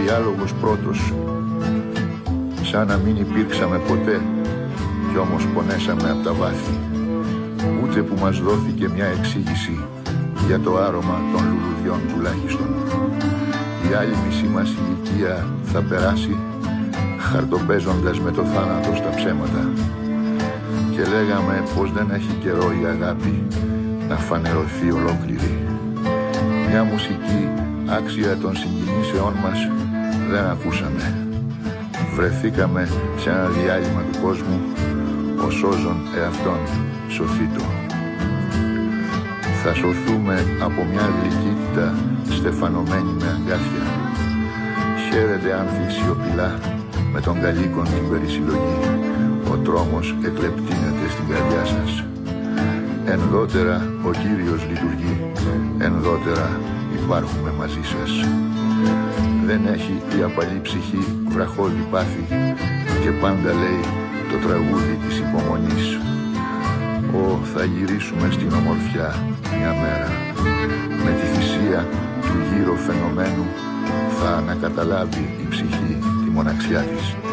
διάλογος πρώτος, σαν να μην υπήρξαμε ποτέ, κι όμως πονέσαμε από τα βάθη. Ούτε που μας δόθηκε μια εξήγηση για το άρωμα των λουλουδιών τουλάχιστον. Η άλλη μισή μας ηλικία θα περάσει χαρτοπαίζοντας με το θάνατο στα ψέματα. Και λέγαμε πως δεν έχει καιρό η αγάπη να φανερωθεί ολόκληρη. Μια μουσική άξια των συγκινήσεών μας δεν ακούσαμε. Βρεθήκαμε σε ένα διάλειμμα του κόσμου, ο σώζον εαυτόν σωθήτο. Θα σωθούμε από μια γλυκύτητα στεφανωμένη με αγκάθια. Χαίρετε άνθη σιωπηλά με τον καλίκον την περισυλλογή. Ο τρόμος εκλεπτύνεται στην καρδιά σας. Ενδότερα ο Κύριος λειτουργεί, ενδότερα υπάρχουμε μαζί σας. Δεν έχει η απαλή ψυχή βραχώδη πάθη και πάντα λέει το τραγούδι της υπομονής. Θα γυρίσουμε στην ομορφιά μια μέρα. Με τη θυσία του γύρω φαινομένου θα ανακαταλάβει η ψυχή τη μοναξιά της.